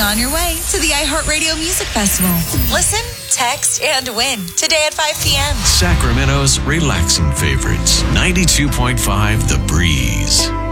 on your way to the iHeartRadio Music Festival. Listen, text, and win today at 5 p.m. Sacramento's relaxing favorites. 92.5 The Breeze.